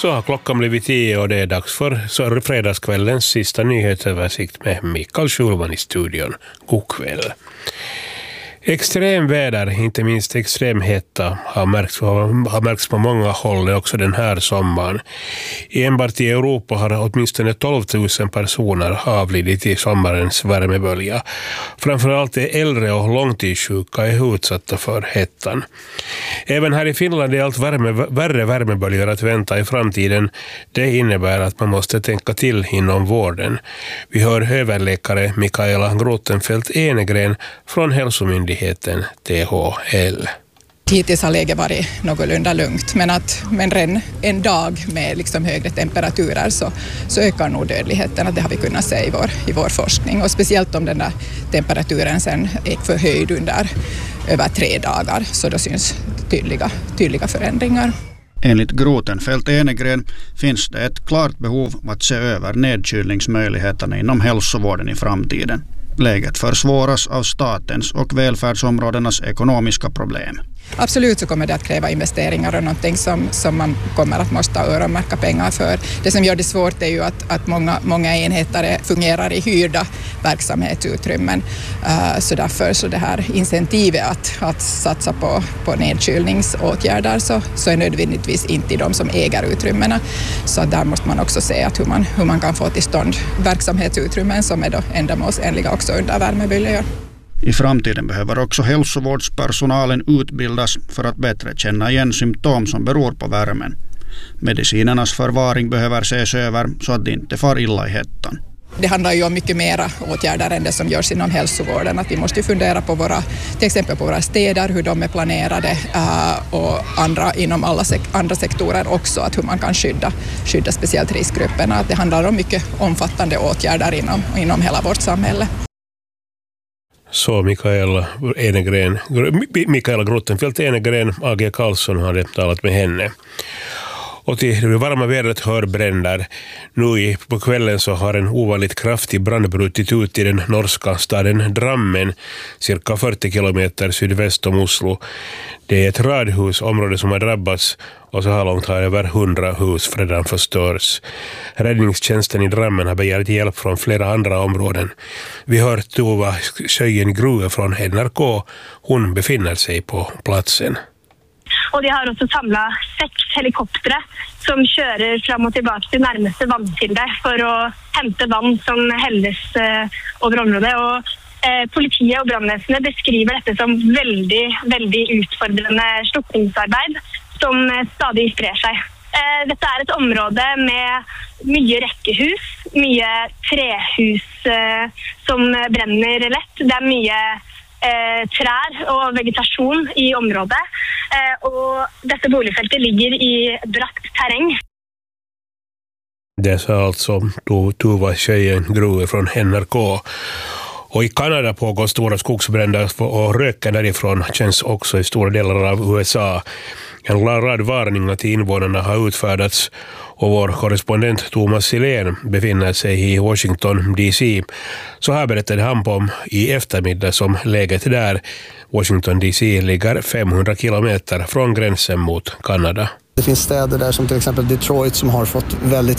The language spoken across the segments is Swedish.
Så har klockan blivit 10 och det är dags för fredagskvällens sista nyhetsöversikt med Mikael Schulman i studion. God kväll. Extremväder, inte minst extremhetta, har märkts på många håll också den här sommaren. Enbart i Europa har åtminstone 12 000 personer avlidit i sommarens värmebölja. Framförallt är äldre och långtidssjuka är utsatta för hettan. Även här i Finland är allt värre värmeböljor att vänta i framtiden. Det innebär att man måste tänka till inom vården. Vi hör överläkare Mikaela Grotenfeldt-Enegren från hälsomyndigheten THL. Hittills har läget varit någorlunda lugnt, men redan en dag med liksom högre temperaturer så ökar nog dödligheten. Det har vi kunnat se i vår forskning, och speciellt om den där temperaturen sen är förhöjd under över 3 dagar, så då syns tydliga förändringar. Enligt Grotenfeldt-Enegren finns det ett klart behov att se över nedkylningsmöjligheterna inom hälsovården i framtiden. Läget försvåras av statens och välfärdsområdenas ekonomiska problem. Absolut så kommer det att kräva investeringar och någonting som man kommer att måste öronmärka pengar för. Det som gör det svårt är ju att många enheter fungerar i hyrda verksamhetsutrymmen. Så därför så det här incentivet att satsa på nedkylningsåtgärder så är nödvändigtvis inte de som äger utrymmena. Så där måste man också se att hur man kan få till stånd verksamhetsutrymmen som är då ändamålsenliga också under värmeböljor. I framtiden behöver också hälsovårdspersonalen utbildas för att bättre känna igen symptom som beror på värmen. Medicinernas förvaring behöver ses över så att det inte far illa i hettan. Det handlar ju om mycket mera åtgärder än det som görs inom hälsovården. Att vi måste fundera på till exempel på våra städer, hur de är planerade, och inom alla andra sektorer också, att hur man kan skydda speciellt riskgrupperna. Att det handlar om mycket omfattande åtgärder inom hela vårt samhälle. Så Mikaela Grotenfeldt-Enegren, AG Karlsson hade talat med henne. Och till det varma vädret hör bränder. Nu på kvällen så har en ovanligt kraftig brand brutit ut i den norska staden Drammen, cirka 40 kilometer sydväst om Oslo. Det är ett radhusområde som har drabbats, och så här långt har över 100 hus redan förstörts. Räddningstjänsten i Drammen har begärt hjälp från flera andra områden. Vi hör Tova Sjöjen-Grue från NRK. Hon befinner sig på platsen. Och de har också samlat 6 helikoptrar som kör fram och tillbaka till närmaste vannkilde för att hämta vatten som hälls över området. Och politiet och brandväsendet beskriver detta som väldigt utfordrande slukningsarbete som stadig sprer sig. Detta är ett område med mycket räckehus, mycket trähus som bränner lätt. Det är mycket trær och vegetation i området, och detta boligfältet ligger i bratt terräng. Det sa alltså Tova Sjöjen-Grue från NRK. Och i Kanada pågår stora skogsbränder, och röken därifrån känns också i stora delar av USA. En rad varningar till invånarna har utfärdats, och vår korrespondent Thomas Silén befinner sig i Washington DC. Så här berättade han om i eftermiddag som läget där. Washington DC ligger 500 kilometer från gränsen mot Kanada. Det finns städer där som till exempel Detroit som har fått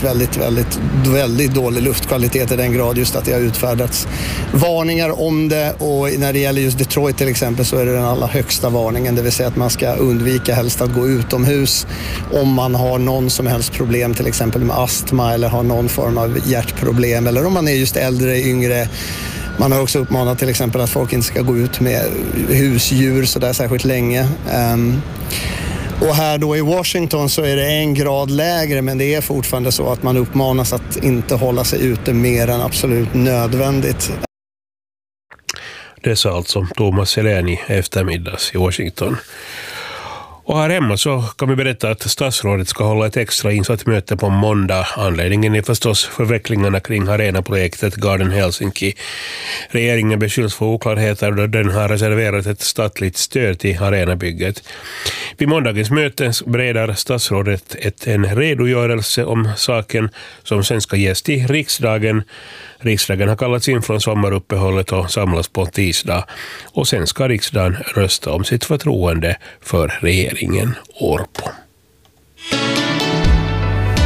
väldigt dålig luftkvalitet i den grad just att det har utfärdats varningar om det, och när det gäller just Detroit till exempel så är det den allra högsta varningen, det vill säga att man ska undvika helst att gå utomhus om man har någon som helst problem till exempel med astma eller har någon form av hjärtproblem, eller om man är just äldre, yngre. Man har också uppmanat till exempel att folk inte ska gå ut med husdjur så där särskilt länge. Och här då i Washington så är det 1 grad lägre, men det är fortfarande så att man uppmanas att inte hålla sig ute mer än absolut nödvändigt. Det sa alltså Thomas Silén i eftermiddags i Washington. Och här hemma så kan vi berätta att statsrådet ska hålla ett extra insatt möte på måndag. Anledningen är förstås förvecklingarna kring arenaprojektet Garden Helsinki. Regeringen beskylls för oklarheter då den har reserverat ett statligt stöd till arenabygget. Vid måndagens möte bereder statsrådet en redogörelse om saken som sen ska ges till riksdagen. Riksdagen har kallats in från sommaruppehållet och samlas på tisdag. Och sen ska riksdagen rösta om sitt förtroende för regeringen Orpo.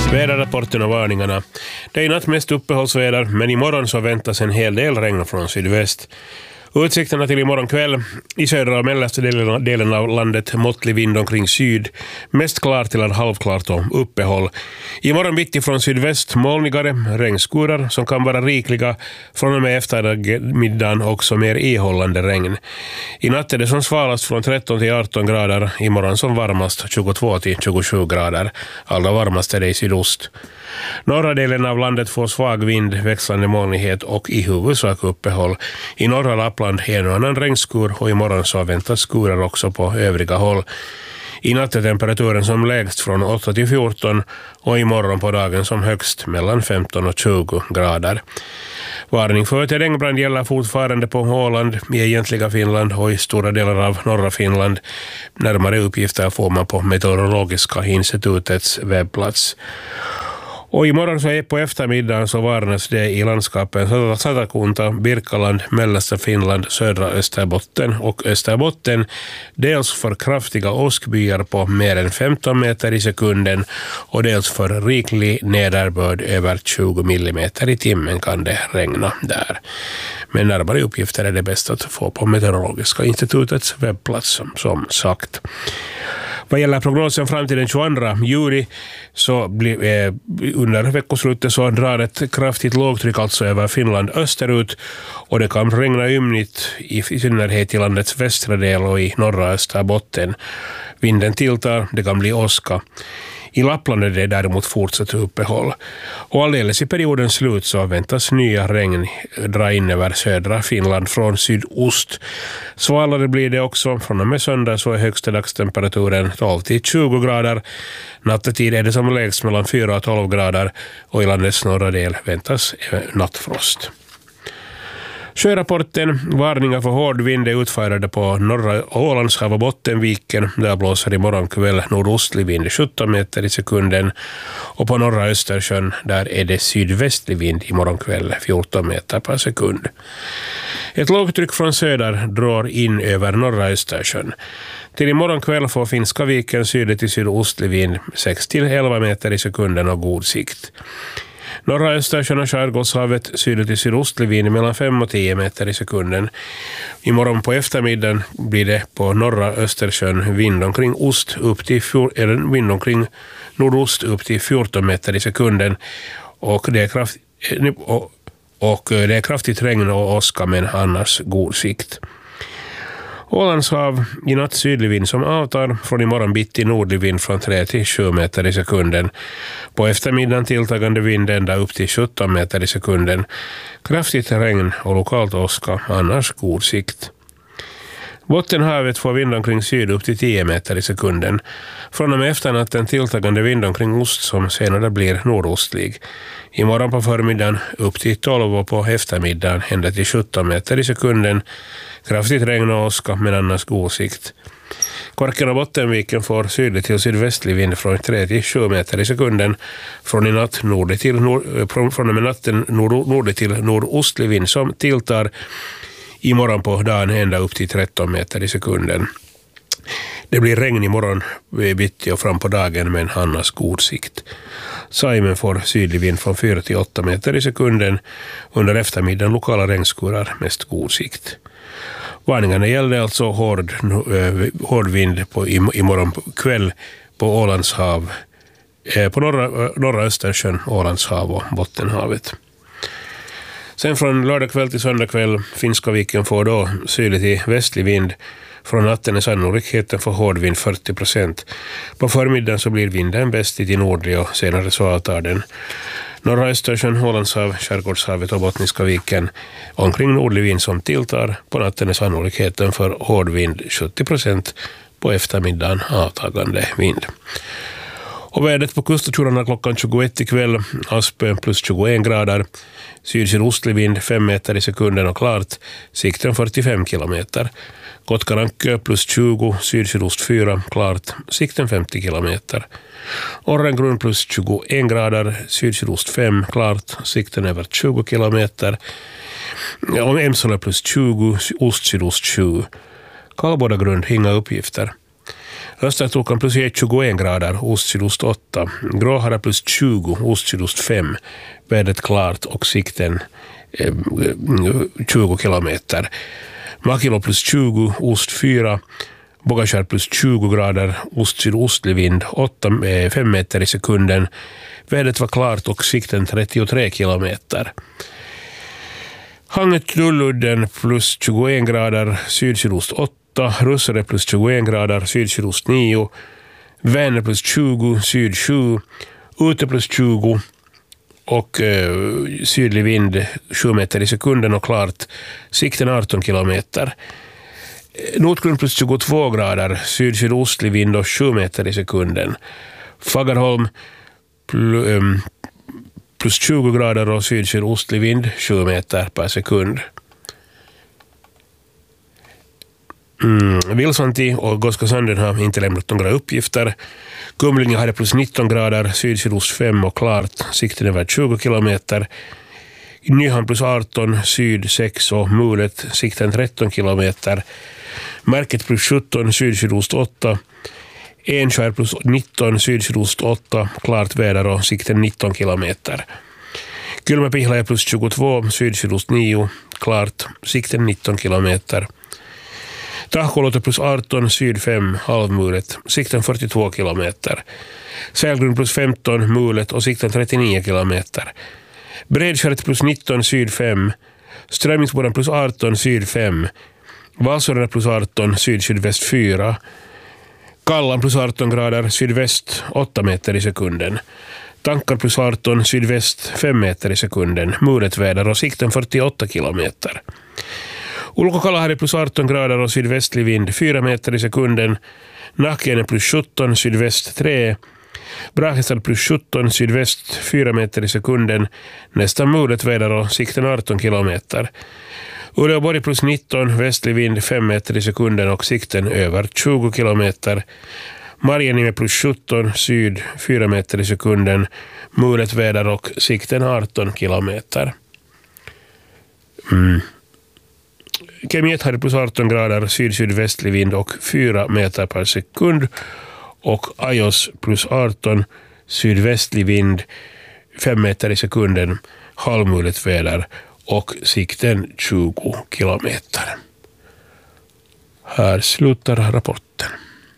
Väderrapporten och varningarna. Det är i natt mest uppehållsväder, men imorgon så väntas en hel del regn från sydväst. Utsikterna till imorgon kväll i södra och mellersta delen av landet måttlig vind omkring syd. Mest klart till halvklart och uppehåll. Imorgon bitti från sydväst molnigare regnskurar som kan vara rikliga från och med eftermiddagen också mer ihållande regn. I natt är det som svalast från 13 till 18 grader. Imorgon som varmast 22 till 27 grader. Allra varmast är det i sydost. Norra delen av landet får svag vind, växlande molnighet och i huvudsak uppehåll. I norra Lappland en och annan regnskur och imorgon så väntas skurar också på övriga håll. I natt är temperaturen som lägst från 8 till 14 och imorgon på dagen som högst mellan 15 och 20 grader. Varning för terrängbrand gäller fortfarande på Åland, i egentliga Finland och i stora delar av norra Finland. Närmare uppgifter får man på Meteorologiska institutets webbplats. Och imorgon så är på eftermiddagen så varnas det i landskapen Satakunta, Birkaland, mellersta Finland, södra Österbotten och Österbotten dels för kraftiga åskbyar på mer än 15 meter i sekunden och dels för riklig nederbörd över 20 millimeter i timmen kan det regna där. Men närmare uppgifter är det bäst att få på Meteorologiska institutets webbplats som sagt. Vad gäller prognosen fram till den 22 juli så under veckoslutet så drar ett kraftigt lågtryck alltså över Finland österut och det kan regna ymnigt i synnerhet i landets västra del och i norra Österbotten. Vinden tilltar, det kan bli åska. I Lappland är det däremot fortsatt uppehåll. Och alldeles i periodens slut så väntas nya regn dra in över södra Finland från sydost. Svalare blir det också. Från och med söndag så är högsta dagstemperaturen 12 till 20 grader. Nattetid är det som lägst mellan 4 och 12 grader och i landets norra del väntas nattfrost. Sjörapporten, varningar för hård vind är utfärdade på norra Ålandshav och Bottenviken. Där blåser imorgon kväll nordostlig vind 17 meter i sekunden. Och på norra Östersjön där är det sydvästlig vind imorgon kväll 14 meter per sekund. Ett lågtryck från söder drar in över norra Östersjön. Till imorgon kväll får Finska viken syd till sydostlig vind 6 till 11 meter i sekunden och god sikt. Norra Östersjön och Skärgårdshavet syd till sydostlig vind mellan 5 och 10 meter i sekunden. Imorgon på eftermiddagen blir det på norra Östersjön vind omkring vind omkring nordost upp till 14 meter i sekunden och det är kraftigt regn och åska men annars god sikt. Ålandshav i natt sydlig vind som avtar, från imorgon bitti nordlig vind från 3 till 7 meter i sekunden. På eftermiddagen tilltagande vind ända upp till 17 meter i sekunden. Kraftigt regn och lokalt åska, annars god sikt. Bottenhavet får vind omkring syd upp till 10 meter i sekunden. Från och med efternatten tilltagande vind omkring ost som senare blir nordostlig. Imorgon på förmiddagen upp till 12 och på eftermiddagen ända till 17 meter i sekunden. Kraftigt regn och åska men annars god sikt. Korken och Bottenviken får sydlig till sydvästlig vind från 3 till 7 meter i sekunden. Från och med natten nordlig till nordostlig vind som tilltar imorgon på dagen ända upp till 13 meter i sekunden. Det blir regn imorgon bitti och fram på dagen men annars god sikt. Saimen får sydlig vind från 4 till 8 meter i sekunden. Under eftermiddagen lokala regnskurar, mest god sikt. Varningarna gällde alltså hård vind imorgon kväll på Ålandshav, på norra Östersjön, Ålandshav och Bottenhavet. Sen från lördag kväll till söndag kväll Finska viken får då sydlig till västlig vind. Från natten är sannolikheten för hård vind 40%. På förmiddagen så blir vinden bäst till nordlig och senare så avtar den. Norra Östersjön, Ålandshav, Skärgårdshavet och Bottniska viken omkring nordlig vind som tilltar. På natten är sannolikheten för hård vind 70%. På eftermiddagen avtagande vind. Och vädret på kustsjurarna klockan 21 ikväll. Aspö plus 21 grader. Syd-sydostlig vind 5 meter i sekunden och klart. Sikten 45 kilometer. Kotkarankö plus 20, syd-sydost 4, klart. Sikten 50 kilometer. Orrengrund plus 21 grader, syd-sydost 5, klart. Sikten över 20 kilometer. Emsala plus 20, ost-sydost 7. Kallbådagrund, inga uppgifter. Östertokan plus 21 grader, ost-sydost 8. Gråhara plus 20, ost-sydost 5. Vädret klart och sikten 20 kilometer. Makilo plus 20, ost 4. Bogashar plus 20 grader, ost-sydostlig vind 5 meter i sekunden. Vädret var klart och sikten 33 kilometer. Hanget Lulludden plus 21 grader, syd-sydost 8. Russare plus 21 grader, syd-sydost 9. Vänner plus 20, syd 7. Ute plus 20 och sydlig vind 7 meter i sekunden och klart. Sikten 18 kilometer. Nordgrund plus 22 grader, syd-sydostlig vind och 7 meter i sekunden. Fagerholm plus 20 grader och syd-sydostlig vind 7 meter per sekund. Vilsanti och Goskasanden har inte lämnat några uppgifter. Kumlinge hade plus 19 grader, syd-sydost 5 och klart, sikten över 20 kilometer. Nyhamn plus 18, syd 6 och mulet, sikten 13 kilometer. Märket plus 17, syd-sydost 8. Enskär plus 19, syd-sydost 8, klart väder och sikten 19 kilometer. Kylmäpihlaja plus 22, syd-sydost 9, klart, sikten 19 kilometer. Tahkolote plus 18, syd 5, halvmulet, sikten 42 kilometer. Sälgrund plus 15, mulet och sikten 39 kilometer. Bredskäret plus 19, syd 5. Strömmingsboden plus 18, syd 5. Valsårarna plus 18, syd-sydväst 4. Kallan plus 18 grader, sydväst 8 meter i sekunden. Tankar plus 18, sydväst 5 meter i sekunden. Mulet väder och sikten 48 kilometer. Ulkokalahari plus 18 grader och sydvästlig vind 4 meter i sekunden. Nahkiene plus 17, sydväst 3. Brahestad plus 17, sydväst 4 meter i sekunden. Nästan mulet väder och sikten 18 kilometer. Uleåborg plus 19, västlig vind 5 meter i sekunden och sikten över 20 kilometer. Marjaniemi plus 17, syd 4 meter i sekunden. Mulet väder och sikten 18 kilometer. Kemiet hade plus 18 grader, syd-sydvästlig vind och 4 meter per sekund. Och Ajos plus 18, sydvästlig vind 5 meter i sekunden, halvmulet väder och sikten 20 kilometer. Här slutar rapporten.